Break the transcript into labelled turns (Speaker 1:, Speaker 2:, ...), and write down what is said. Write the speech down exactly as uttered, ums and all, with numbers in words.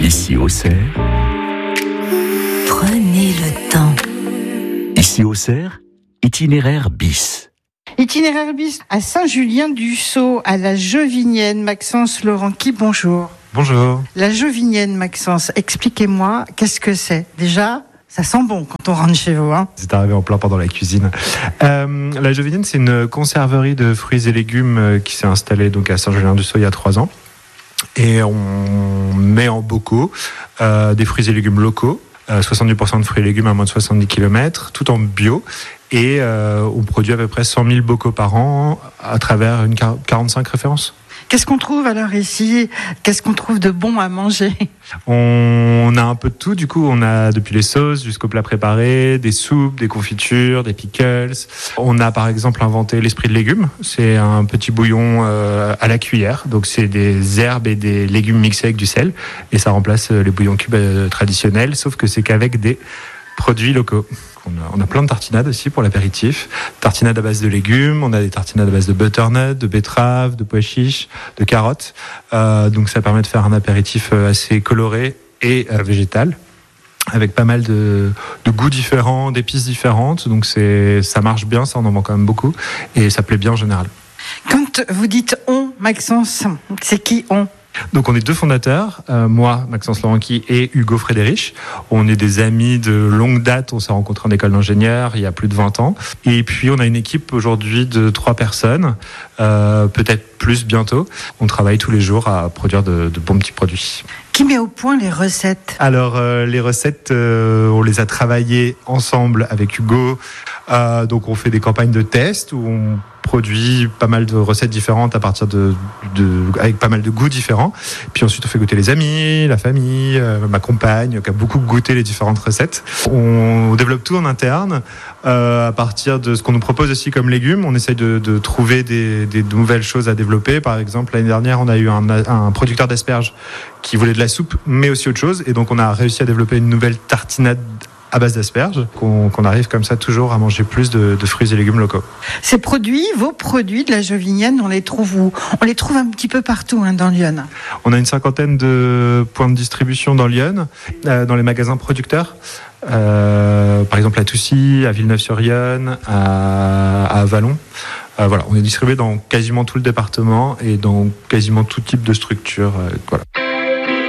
Speaker 1: Ici Auxerre,
Speaker 2: prenez le temps.
Speaker 1: Ici Auxerre, itinéraire bis.
Speaker 3: Itinéraire bis à Saint-Julien-du-Sault, à la Jevinienne. Maxence Laurent-Qui, bonjour.
Speaker 4: Bonjour.
Speaker 3: La Jevinienne, Maxence, expliquez-moi, qu'est-ce que c'est ? Déjà, ça sent bon quand on rentre chez vous. Hein.
Speaker 4: C'est arrivé en plein pendant la cuisine. Euh, la Jevinienne, c'est une conserverie de fruits et légumes qui s'est installée donc à Saint-Julien-du-Sault il y a trois ans. Et on met en bocaux euh, des fruits et légumes locaux, euh, soixante-dix pour cent de fruits et légumes à moins de soixante-dix kilomètres, tout en bio. Et euh, on produit à peu près cent mille bocaux par an à travers une quarante-cinq références.
Speaker 3: Qu'est-ce qu'on trouve alors ici ? Qu'est-ce qu'on trouve de bon à manger ?
Speaker 4: On a un peu de tout, du coup, on a depuis les sauces jusqu'aux plats préparés, des soupes, des confitures, des pickles. On a par exemple inventé l'esprit de légumes, c'est un petit bouillon euh, à la cuillère, donc c'est des herbes et des légumes mixés avec du sel, et ça remplace les bouillons cubes euh, traditionnels, sauf que c'est qu'avec des produits locaux. On a, on a plein de tartinades aussi pour l'apéritif. Tartinades à base de légumes, on a des tartinades à base de butternut, de betterave, de pois chiches, de carottes. Euh, donc ça permet de faire un apéritif assez coloré et euh, végétal, avec pas mal de, de goûts différents, d'épices différentes. Donc c'est, ça marche bien, ça on en vend quand même beaucoup, et ça plaît bien en général.
Speaker 3: Quand vous dites on, Maxence, c'est qui on ?
Speaker 4: Donc on est deux fondateurs, euh, moi, Maxence Laurent-Qui, et Hugo Frédérich. On est des amis de longue date, on s'est rencontrés en école d'ingénieur il y a plus de vingt ans. Et puis on a une équipe aujourd'hui de trois personnes, euh, peut-être plus bientôt. On travaille tous les jours à produire de, de bons petits produits.
Speaker 3: Qui met au point les recettes ?
Speaker 4: Alors euh, les recettes, euh, on les a travaillées ensemble avec Hugo. Euh, donc on fait des campagnes de tests où on produit pas mal de recettes différentes à partir de, de avec pas mal de goûts différents. Puis ensuite on fait goûter les amis, la famille, euh, ma compagne qui a beaucoup goûté les différentes recettes. On développe tout en interne euh, à partir de ce qu'on nous propose aussi comme légumes. On essaye de, de trouver des, des nouvelles choses à développer. Par exemple, l'année dernière, on a eu un, un producteur d'asperges qui voulait de la soupe, mais aussi autre chose. Et donc on a réussi à développer une nouvelle tartinade à base d'asperges, qu'on, qu'on arrive comme ça toujours à manger plus de, de fruits et légumes locaux.
Speaker 3: Ces produits, vos produits de la Jevinienne, on les trouve où ? On les trouve un petit peu partout hein, dans Lyon.
Speaker 4: On a une cinquantaine de points de distribution dans Lyon, euh, dans les magasins producteurs. Euh, par exemple à Toussy, à Villeneuve-sur-Yonne, à, à Vallon. Euh, voilà, on est distribué dans quasiment tout le département et dans quasiment tout type de structure. Euh, voilà.